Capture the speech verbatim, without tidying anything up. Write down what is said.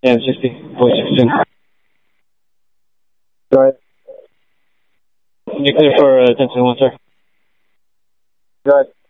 Yeah, sixty, voice sixteen. Go ahead. You clear for uh, ten seven one, sir. Go ahead.